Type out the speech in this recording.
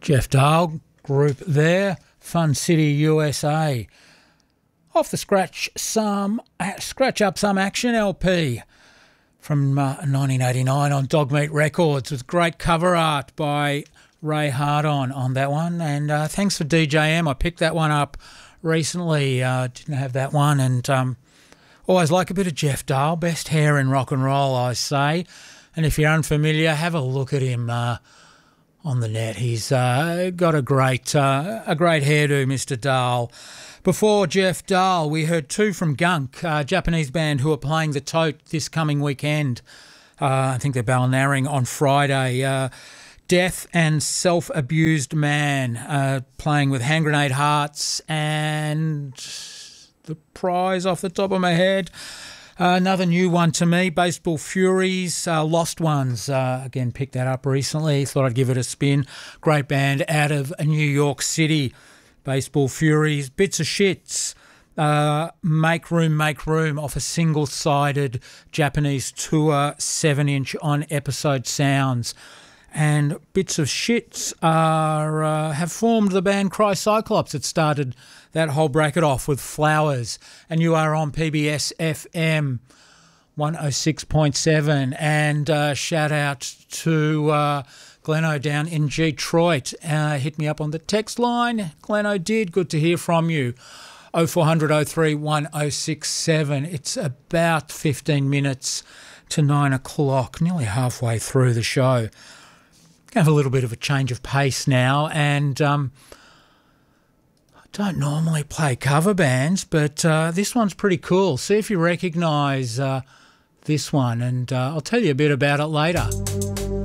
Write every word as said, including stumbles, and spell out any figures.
Jeff Dahl group there, Fun City U S A. Off the scratch some scratch up some action L P from uh, nineteen eighty-nine on Dogmeat Records with great cover art by Ray Hardon on that one. And uh, thanks for D J M. I picked that one up recently. Uh, didn't have that one, and um, always like a bit of Jeff Dahl. Best hair in rock and roll, I say. And if you're unfamiliar, have a look at him uh, on the net. He's uh, got a great uh, a great hairdo, Mister Dahl. Before Jeff Dahl, we heard two from Gunk, a Japanese band who are playing the Tote this coming weekend. Uh, I think they're Ballinarring on Friday. Uh, Death and Self-Abused Man uh, playing with Hand Grenade Hearts and the prize off the top of my head. Uh, another new one to me, Baseball Furies, uh, Lost Ones. Uh, again, picked that up recently. Thought I'd give it a spin. Great band out of New York City. Baseball Furies, Bits of Shits, uh, Make Room, Make Room off a single-sided Japanese tour, seven inch on Episode Sounds. And Bits of Shits are uh, have formed the band Cry Cyclops. It started that whole bracket off with Flowers. And you are on P B S F M one oh six point seven. And uh, shout out to Uh, Gleno down in Detroit. Uh, hit me up on the text line. Gleno did. Good to hear from you. oh four hundred oh three one oh six seven. It's about fifteen minutes to nine o'clock, nearly halfway through the show. Have a little bit of a change of pace now, and um, I don't normally play cover bands, but uh, this one's pretty cool. See if you recognise uh, this one, and uh, I'll tell you a bit about it later.